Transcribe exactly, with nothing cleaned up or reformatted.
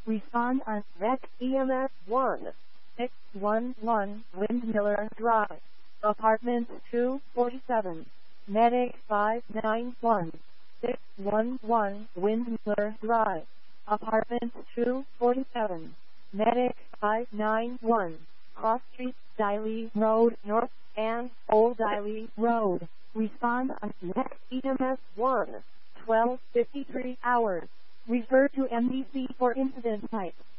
Respond on Rec E M S one six one one Windmiller Drive, Apartment two forty-seven, Medic five nine one six one one Windmiller Drive, Apartment two forty-seven, Medic five nine one, Cross Street, Diley Road North and Old Diley Road. Respond on Rec E M S one twelve fifty-three hours. Refer to N B C for incident type.